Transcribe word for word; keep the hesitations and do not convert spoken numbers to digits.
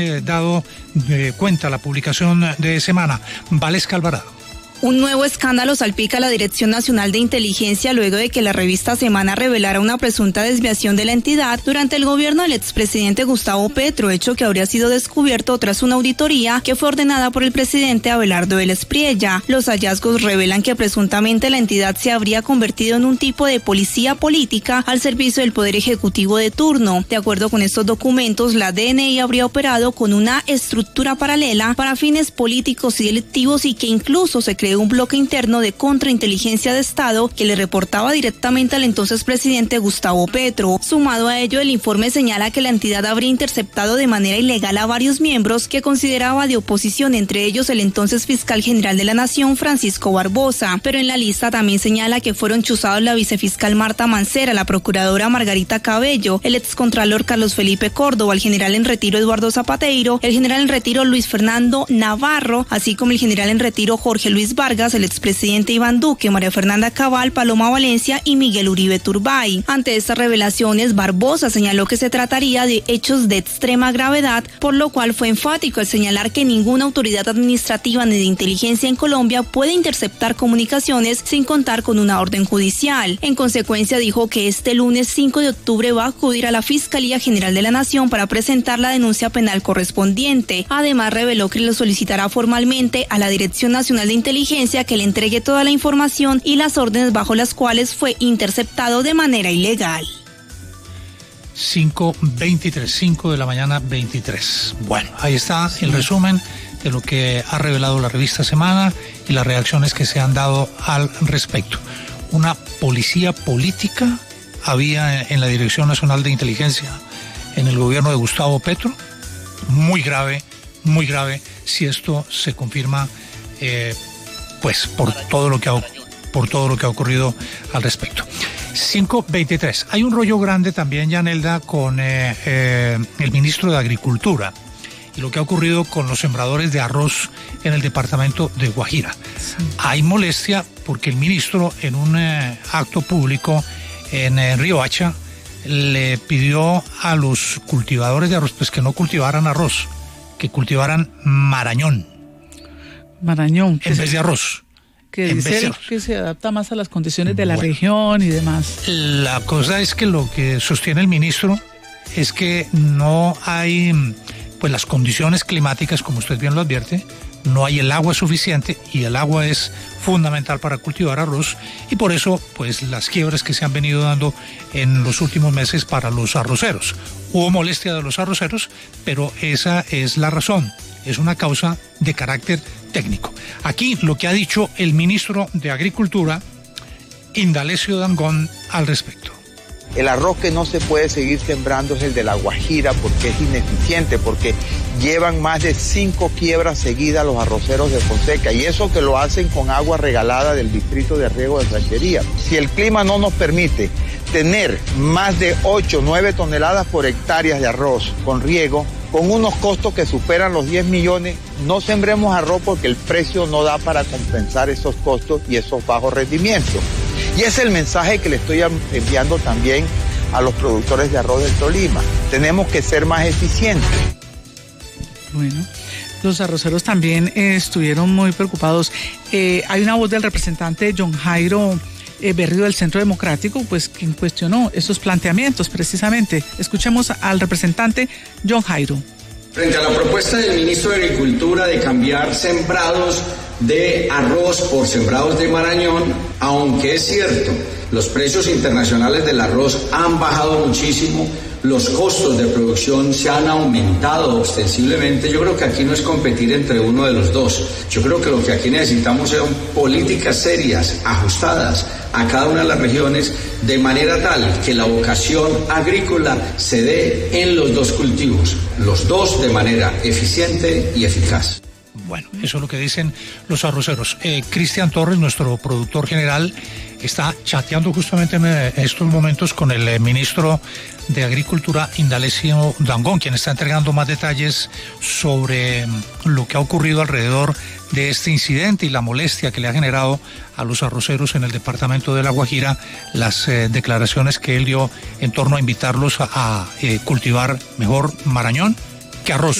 eh, dado eh, cuenta la publicación de semana. Valesca Alvarado. Un nuevo escándalo salpica a la Dirección Nacional de Inteligencia luego de que la revista Semana revelara una presunta desviación de la entidad durante el gobierno del expresidente Gustavo Petro, hecho que habría sido descubierto tras una auditoría que fue ordenada por el presidente Abelardo Vélez Priella. Los hallazgos revelan que presuntamente la entidad se habría convertido en un tipo de policía política al servicio del Poder Ejecutivo de turno. De acuerdo con estos documentos, la D N I habría operado con una estructura paralela para fines políticos y delictivos y que incluso se creó un bloque interno de contrainteligencia de Estado que le reportaba directamente al entonces presidente Gustavo Petro. Sumado a ello, el informe señala que la entidad habría interceptado de manera ilegal a varios miembros que consideraba de oposición, entre ellos el entonces fiscal general de la Nación, Francisco Barbosa. Pero en la lista también señala que fueron chuzados la vicefiscal Marta Mancera, la procuradora Margarita Cabello, el excontralor Carlos Felipe Córdoba, el general en retiro Eduardo Zapateiro, el general en retiro Luis Fernando Navarro, así como el general en retiro Jorge Luis Vargas, el expresidente Iván Duque, María Fernanda Cabal, Paloma Valencia y Miguel Uribe Turbay. Ante estas revelaciones, Barbosa señaló que se trataría de hechos de extrema gravedad, por lo cual fue enfático al señalar que ninguna autoridad administrativa ni de inteligencia en Colombia puede interceptar comunicaciones sin contar con una orden judicial. En consecuencia, dijo que este lunes cinco de octubre va a acudir a la Fiscalía General de la Nación para presentar la denuncia penal correspondiente. Además, reveló que le solicitará formalmente a la Dirección Nacional de Inteligencia que le entregue toda la información y las órdenes bajo las cuales fue interceptado de manera ilegal. cinco veintitrés, cinco de la mañana veintitrés. Bueno, ahí está el resumen de lo que ha revelado la revista Semana y las reacciones que se han dado al respecto. Una policía política había en la Dirección Nacional de Inteligencia en el gobierno de Gustavo Petro. Muy grave, muy grave si esto se confirma eh, pues por todo lo que ha, por todo lo que ha ocurrido al respecto. cinco veintitrés. Hay un rollo grande también, Yanelda, con eh, eh, el ministro de Agricultura y lo que ha ocurrido con los sembradores de arroz en el departamento de Guajira. Sí. Hay molestia porque el ministro en un eh, acto público en eh, Riohacha le pidió a los cultivadores de arroz pues que no cultivaran arroz, que cultivaran marañón. Marañón. En vez de arroz. Que dice que se adapta más a las condiciones de la bueno, región y demás. La cosa es que lo que sostiene el ministro es que no hay pues las condiciones climáticas, como usted bien lo advierte, no hay el agua suficiente y el agua es fundamental para cultivar arroz y por eso pues las quiebras que se han venido dando en los últimos meses para los arroceros. Hubo molestia de los arroceros, pero esa es la razón, es una causa de carácter técnico. Aquí lo que ha dicho el ministro de Agricultura, Indalecio Dangond, al respecto. El arroz que no se puede seguir sembrando es el de la Guajira porque es ineficiente, porque llevan más de cinco quiebras seguidas los arroceros de Fonseca y eso que lo hacen con agua regalada del distrito de riego de Ranchería. Si el clima no nos permite tener más de ocho, nueve toneladas por hectárea de arroz con riego, con unos costos que superan los diez millones, no sembremos arroz porque el precio no da para compensar esos costos y esos bajos rendimientos. Y es el mensaje que le estoy enviando también a los productores de arroz del Tolima. Tenemos que ser más eficientes. Bueno, los arroceros también eh, estuvieron muy preocupados. Eh, hay una voz del representante John Jairo eh, Berrío del Centro Democrático, pues quien cuestionó esos planteamientos precisamente. Escuchemos al representante John Jairo. Frente a la propuesta del ministro de Agricultura de cambiar sembrados de arroz por sembrados de marañón, aunque es cierto, los precios internacionales del arroz han bajado muchísimo, los costos de producción se han aumentado ostensiblemente. Yo creo que aquí no es competir entre uno de los dos. Yo creo que lo que aquí necesitamos son políticas serias, ajustadas a cada una de las regiones, de manera tal que la vocación agrícola se dé en los dos cultivos, los dos de manera eficiente y eficaz. Bueno, eso es lo que dicen los arroceros. Eh, Cristian Torres, nuestro productor general, está chateando justamente en estos momentos con el eh, ministro de Agricultura, Indalecio Dangond, quien está entregando más detalles sobre lo que ha ocurrido alrededor de este incidente y la molestia que le ha generado a los arroceros en el departamento de La Guajira, las eh, declaraciones que él dio en torno a invitarlos a, a eh, cultivar mejor marañón que arroz.